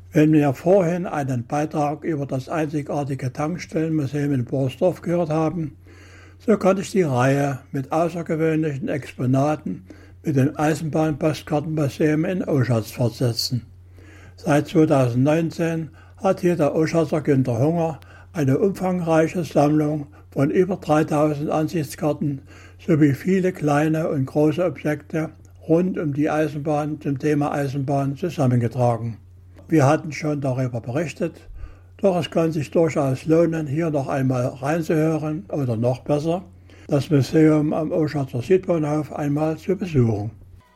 Wenn wir vorhin einen Beitrag über das einzigartige Tankstellenmuseum in Borsdorf gehört haben, so kann ich die Reihe mit außergewöhnlichen Exponaten mit dem Eisenbahnpostkartenmuseum in Oschatz fortsetzen. Seit 2019 hat hier der Oschatzer Günter Hunger eine umfangreiche Sammlung von über 3000 Ansichtskarten sowie viele kleine und große Objekte rund um die Eisenbahn zum Thema Eisenbahn zusammengetragen. Wir hatten schon darüber berichtet, doch es kann sich durchaus lohnen, hier noch einmal reinzuhören oder noch besser, das Museum am Oschatzer Südbahnhof einmal zu besuchen.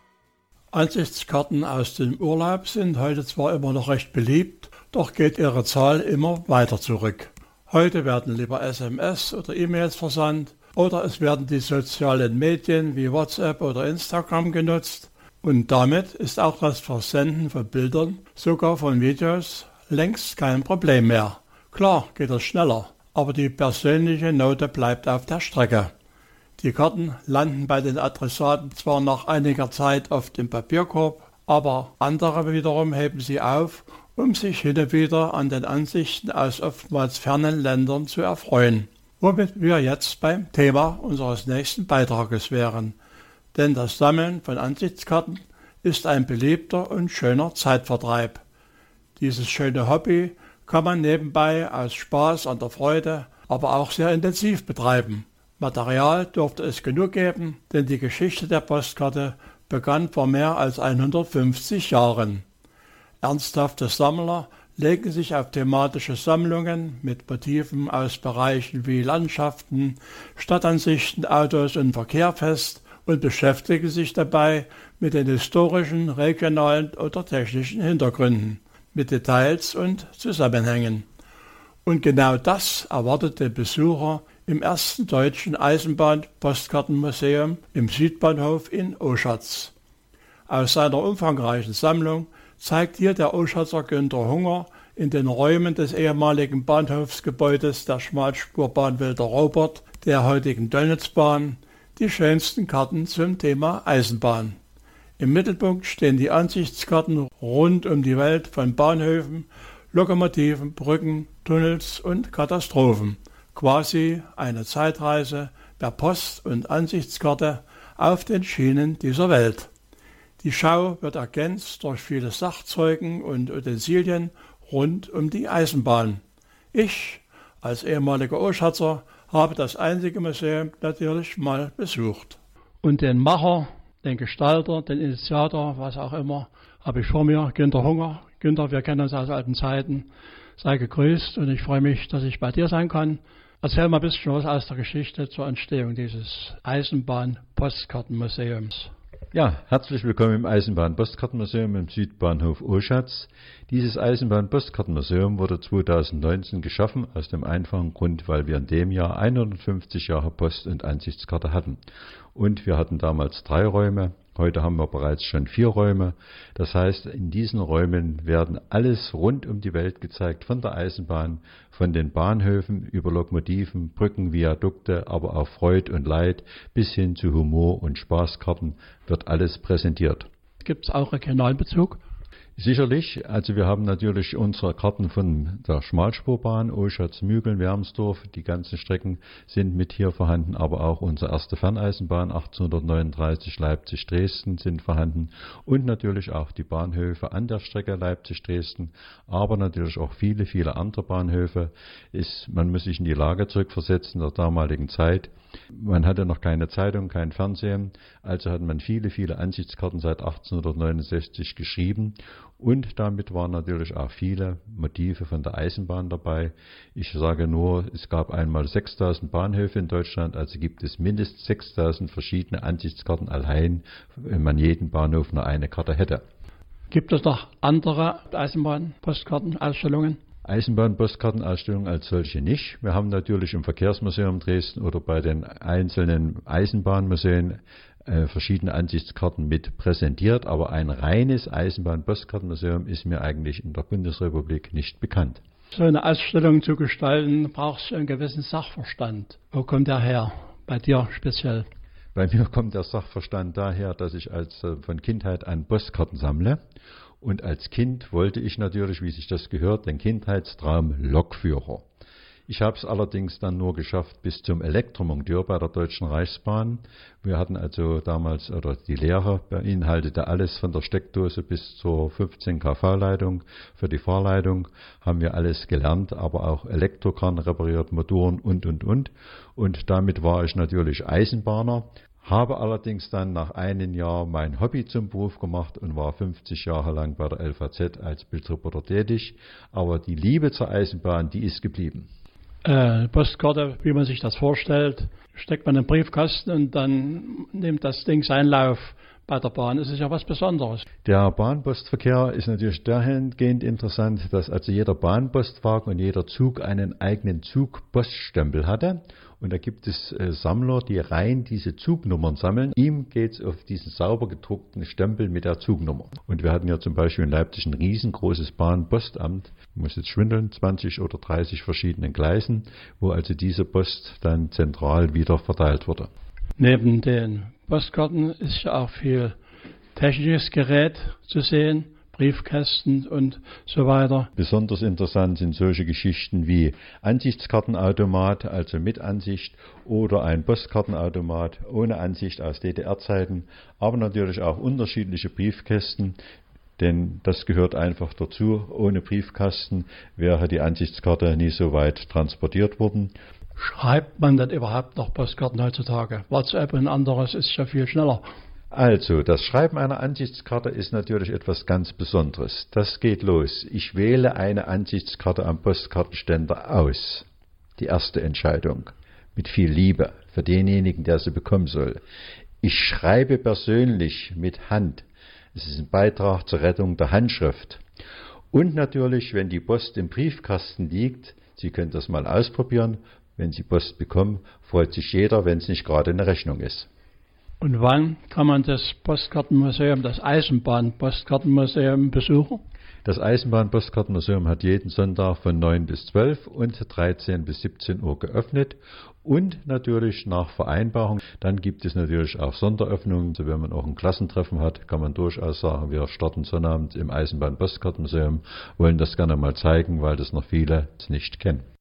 Ansichtskarten aus dem Urlaub sind heute zwar immer noch recht beliebt, doch geht ihre Zahl immer weiter zurück. Heute werden lieber SMS oder E-Mails versandt oder es werden die sozialen Medien wie WhatsApp oder Instagram genutzt. Und damit ist auch das Versenden von Bildern, sogar von Videos, längst kein Problem mehr. Klar geht es schneller, aber die persönliche Note bleibt auf der Strecke. Die Karten landen bei den Adressaten zwar nach einiger Zeit oft im Papierkorb, aber andere wiederum heben sie auf, um sich hin und wieder an den Ansichten aus oftmals fernen Ländern zu erfreuen. Womit wir jetzt beim Thema unseres nächsten Beitrages wären. Denn das Sammeln von Ansichtskarten ist ein beliebter und schöner Zeitvertreib. Dieses schöne Hobby kann man nebenbei aus Spaß an der Freude, aber auch sehr intensiv betreiben. Material dürfte es genug geben, denn die Geschichte der Postkarte begann vor mehr als 150 Jahren. Ernsthafte Sammler legen sich auf thematische Sammlungen mit Motiven aus Bereichen wie Landschaften, Stadtansichten, Autos und Verkehr fest und beschäftigen sich dabei mit den historischen, regionalen oder technischen Hintergründen, mit Details und Zusammenhängen. Und genau das erwartet den Besucher im ersten deutschen Eisenbahn-Postkartenmuseum im Südbahnhof in Oschatz. Aus seiner umfangreichen Sammlung zeigt hier der Oschatzer Günter Hunger in den Räumen des ehemaligen Bahnhofsgebäudes der Schmalspurbahn Wilder-Robert, der heutigen Dönnitzbahn, die schönsten Karten zum Thema Eisenbahn. Im Mittelpunkt stehen die Ansichtskarten rund um die Welt von Bahnhöfen, Lokomotiven, Brücken, Tunnels und Katastrophen. Quasi eine Zeitreise per Post- und Ansichtskarte auf den Schienen dieser Welt. Die Schau wird ergänzt durch viele Sachzeugen und Utensilien rund um die Eisenbahn. Ich, als ehemaliger Oschatzer, habe das einzige Museum natürlich mal besucht. Und den Macher, den Gestalter, den Initiator, was auch immer, habe ich vor mir, Günter Hunger. Günter, wir kennen uns aus alten Zeiten. Sei gegrüßt und ich freue mich, dass ich bei dir sein kann. Erzähl mal ein bisschen was aus der Geschichte zur Entstehung dieses Eisenbahn-Postkartenmuseums. Ja, herzlich willkommen im Eisenbahn-Postkartenmuseum im Südbahnhof Oschatz. Dieses Eisenbahn-Postkartenmuseum wurde 2019 geschaffen, aus dem einfachen Grund, weil wir in dem Jahr 150 Jahre Post- und Ansichtskarte hatten. Und wir hatten damals 3 Räume, heute haben wir bereits schon 4 Räume. Das heißt, in diesen Räumen werden alles rund um die Welt gezeigt, von der Eisenbahn, von den Bahnhöfen über Lokomotiven, Brücken, Viadukte, aber auch Freud und Leid bis hin zu Humor- und Spaßkarten wird alles präsentiert. Gibt es auch Regionalbezug? Sicherlich, also wir haben natürlich unsere Karten von der Schmalspurbahn, Oschatz, Mügeln, Wermsdorf, die ganzen Strecken sind mit hier vorhanden, aber auch unsere erste Ferneisenbahn 1839 Leipzig-Dresden sind vorhanden und natürlich auch die Bahnhöfe an der Strecke Leipzig-Dresden, aber natürlich auch viele, viele andere Bahnhöfe. Man muss sich in die Lage zurückversetzen der damaligen Zeit. Man hatte noch keine Zeitung, kein Fernsehen, also hat man viele, viele Ansichtskarten seit 1869 geschrieben und damit waren natürlich auch viele Motive von der Eisenbahn dabei. Ich sage nur, es gab einmal 6000 Bahnhöfe in Deutschland, also gibt es mindestens 6000 verschiedene Ansichtskarten allein, wenn man jeden Bahnhof nur eine Karte hätte. Gibt es noch andere Eisenbahn-Postkartenausstellungen? Eisenbahn-Postkartenausstellung als solche nicht. Wir haben natürlich im Verkehrsmuseum Dresden oder bei den einzelnen Eisenbahnmuseen verschiedene Ansichtskarten mit präsentiert, aber ein reines Eisenbahn-Postkartenmuseum ist mir eigentlich in der Bundesrepublik nicht bekannt. So eine Ausstellung zu gestalten, braucht es einen gewissen Sachverstand. Wo kommt der her? Bei dir speziell? Bei mir kommt der Sachverstand daher, dass ich von Kindheit an Postkarten sammle Und als Kind wollte ich natürlich, wie sich das gehört, den Kindheitstraum Lokführer. Ich habe es allerdings dann nur geschafft bis zum Elektromonteur bei der Deutschen Reichsbahn. Wir hatten also damals, oder die Lehre beinhaltete alles von der Steckdose bis zur 15 kV-Leitung. Für die Fahrleitung haben wir alles gelernt, aber auch Elektrokran repariert, Motoren und. Und damit war ich natürlich Eisenbahner. Habe allerdings dann nach einem Jahr mein Hobby zum Beruf gemacht und war 50 Jahre lang bei der LVZ als Bildreporter tätig. Aber die Liebe zur Eisenbahn, die ist geblieben. Postkarte, wie man sich das vorstellt, steckt man in den Briefkasten und dann nimmt das Ding seinen Lauf. Bei der Bahn ist es ja was Besonderes. Der Bahnpostverkehr ist natürlich dahingehend interessant, dass also jeder Bahnpostwagen und jeder Zug einen eigenen Zugpoststempel hatte. Und da gibt es Sammler, die rein diese Zugnummern sammeln. Ihm geht es auf diesen sauber gedruckten Stempel mit der Zugnummer. Und wir hatten ja zum Beispiel in Leipzig ein riesengroßes Bahnpostamt, ich muss jetzt schwindeln, 20 oder 30 verschiedenen Gleisen, wo also diese Post dann zentral wieder verteilt wurde. Neben den Postkarten ist ja auch viel technisches Gerät zu sehen, Briefkästen und so weiter. Besonders interessant sind solche Geschichten wie Ansichtskartenautomat, also mit Ansicht, oder ein Postkartenautomat ohne Ansicht aus DDR-Zeiten, aber natürlich auch unterschiedliche Briefkästen, denn das gehört einfach dazu. Ohne Briefkasten wäre die Ansichtskarte nie so weit transportiert worden. Schreibt man denn überhaupt noch Postkarten heutzutage? WhatsApp und anderes ist ja viel schneller. Also, das Schreiben einer Ansichtskarte ist natürlich etwas ganz Besonderes. Das geht los. Ich wähle eine Ansichtskarte am Postkartenständer aus. Die erste Entscheidung. Mit viel Liebe für denjenigen, der sie bekommen soll. Ich schreibe persönlich mit Hand. Es ist ein Beitrag zur Rettung der Handschrift. Und natürlich, wenn die Post im Briefkasten liegt, Sie können das mal ausprobieren. Wenn Sie Post bekommen, freut sich jeder, wenn es nicht gerade eine Rechnung ist. Und wann kann man das Postkartenmuseum, das Eisenbahn-Postkartenmuseum besuchen? Das Eisenbahn-Postkartenmuseum hat jeden Sonntag von 9 bis 12 und 13 bis 17 Uhr geöffnet und natürlich nach Vereinbarung. Dann gibt es natürlich auch Sonderöffnungen. Also wenn man auch ein Klassentreffen hat, kann man durchaus sagen, wir starten Sonnabend im Eisenbahn-Postkartenmuseum, wollen das gerne mal zeigen, weil das noch viele nicht kennen.